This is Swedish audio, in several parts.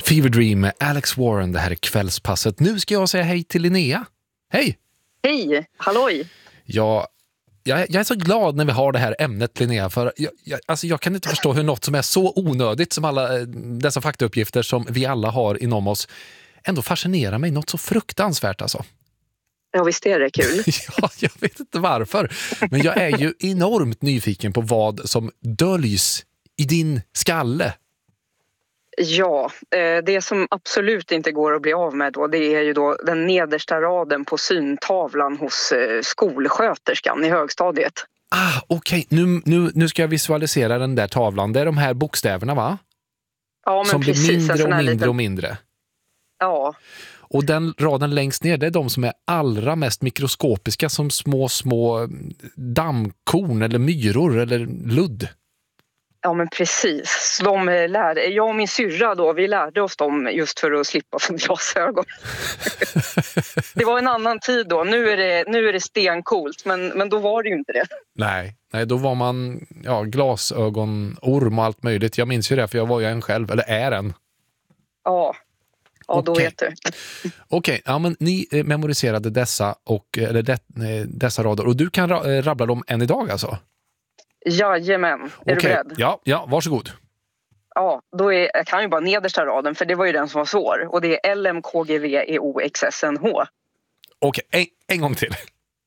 Fever Dream med Alex Warren, det här är kvällspasset. Nu ska jag säga hej till Linnea. Hej! Hej, halloj! Jag är så glad när vi har det här ämnet, Linnea, för jag kan inte förstå hur något som är så onödigt som alla dessa faktauppgifter som vi alla har inom oss ändå fascinerar mig något så fruktansvärt alltså. Ja, visst är det kul. Ja, jag vet inte varför, men jag är ju enormt nyfiken på vad som döljs i din skalle. Ja, det som absolut inte går att bli av med då, det är ju då den nedersta raden på syntavlan hos skolsköterskan i högstadiet. Okej. Nu ska jag visualisera den där tavlan. Det är de här bokstäverna, va? Ja, men som precis, blir mindre och mindre liten... och mindre. Ja. Och den raden längst ner, det är de som är allra mest mikroskopiska, som små dammkorn eller myror eller ludd. Ja, men precis. Jag och min syrra då, vi lärde oss dem just för att slippa få glasögon. Det var en annan tid då. Nu är det stencoolt, men då var det ju inte det. Nej, då var man glasögonorm och allt möjligt. Jag minns ju det, för jag var ju en själv, eller är en. Ja, då vet du. Okej, ja, men ni memoriserade dessa rader, och du kan rabbla dem än idag alltså? Jajamän, är du beredd? Ja, varsågod. Ja, jag kan ju bara nedersta raden, för det var ju den som var svår. Och det är LMKGVEOXSNH. Okej, en gång till.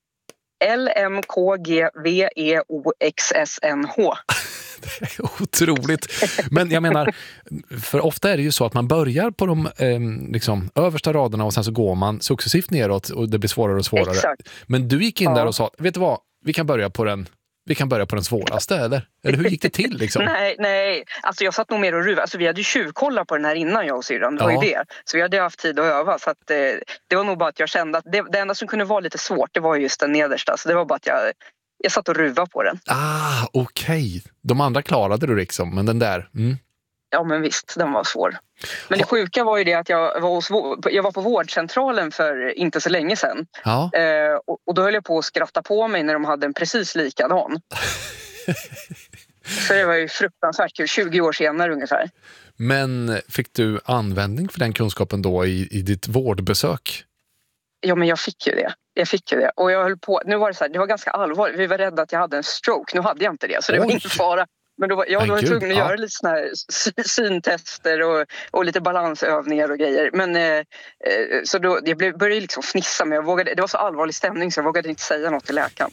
LMKGVEOXSNH. Det är otroligt. Men jag menar, för ofta är det ju så att man börjar på de översta raderna och sen så går man successivt neråt och det blir svårare och svårare. Exakt. Men du gick in där och sa, vet du vad, vi kan börja på den svåraste, eller hur gick det till liksom? Nej, alltså jag satt nog mer och ruva. Alltså vi hade ju tjuvkollat på den här innan, jag och syrran, det var ju det. Så vi hade haft tid att öva, så att det var nog bara att jag kände att det enda som kunde vara lite svårt, det var just den nedersta. Så det var bara att jag satt och ruva på den. Okej. De andra klarade du liksom, men den där... Ja, men visst, den var svår. Men det sjuka var ju det att jag var på vårdcentralen för inte så länge sedan. Ja. Och då höll jag på att skratta på mig när de hade en precis likadan. Så det var ju fruktansvärt kul, 20 år senare ungefär. Men fick du användning för den kunskapen då i ditt vårdbesök? Ja, men jag fick ju det. Och jag höll på, nu var det så här, det var ganska allvarligt. Vi var rädda att jag hade en stroke. Nu hade jag inte det, så det var inte fara. Men då var jag tvungen att göra lite såna här syntester och lite balansövningar och grejer. Men så då jag började liksom fnissa, men det var så allvarlig stämning så jag vågade inte säga något till läkaren.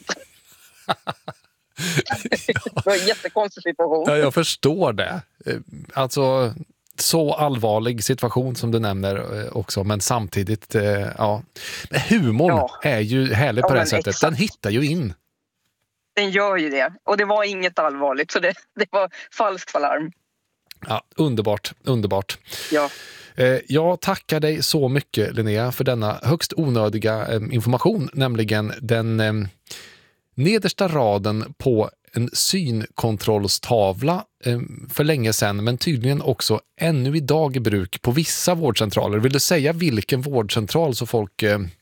Det var en jättekonstig situation. Ja, jag förstår det. Alltså, så allvarlig situation som du nämner också, men samtidigt, Men humorn är ju härlig på det sättet. Den hittar ju in. Den gör ju det. Och det var inget allvarligt, så det var falskt alarm. Ja, underbart. Ja. Jag tackar dig så mycket, Linnea, för denna högst onödiga information, nämligen den nedersta raden på en synkontrollstavla för länge sedan, men tydligen också ännu idag i bruk på vissa vårdcentraler. Vill du säga vilken vårdcentral så folk...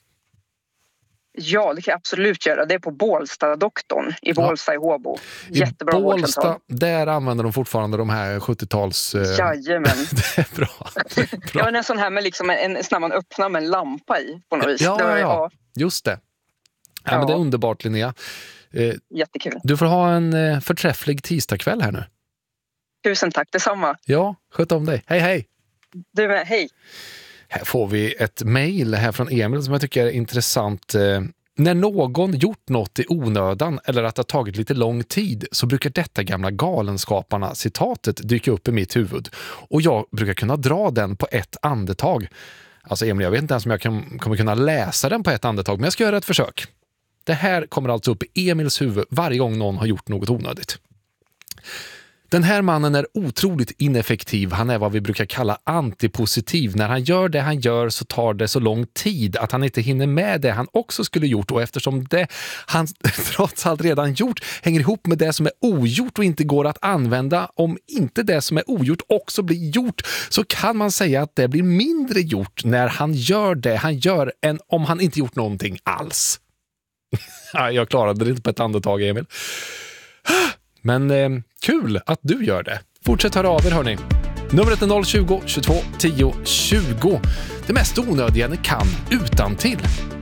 Ja, det kan jag absolut göra. Det är på Bålsta-doktorn i Bålsta i Håbo. Jättebra vårdcentral. Där använder de fortfarande de här 70-tals... Jajamän. Det är bra. Ja, en sån här med liksom när man öppnar med en lampa i på något vis. Ja. Just det. Ja, men det är underbart, Linnea. Jättekul. Du får ha en förträfflig tisdagkväll här nu. Tusen tack, detsamma. Ja, sköt om dig. Hej. Du med, hej. Här får vi ett mejl här från Emil som jag tycker är intressant. När någon gjort något i onödan eller att det har tagit lite lång tid så brukar detta gamla Galenskaparna-citatet dyka upp i mitt huvud. Och jag brukar kunna dra den på ett andetag. Alltså Emil, jag vet inte ens om jag kommer kunna läsa den på ett andetag, men jag ska göra ett försök. Det här kommer alltså upp i Emils huvud varje gång någon har gjort något onödigt. Den här mannen är otroligt ineffektiv. Han är vad vi brukar kalla antipositiv. När han gör det han gör så tar det så lång tid att han inte hinner med det han också skulle gjort. Och eftersom det han trots allt redan gjort hänger ihop med det som är ogjort och inte går att använda om inte det som är ogjort också blir gjort, så kan man säga att det blir mindre gjort när han gör det han gör än om han inte gjort någonting alls. Jag klarade det inte på ett andetag, Emil. Men kul att du gör det. Fortsätt höra av er, hörni. Numret är 020 22 10 20. Det mest onödiga ni kan utantill.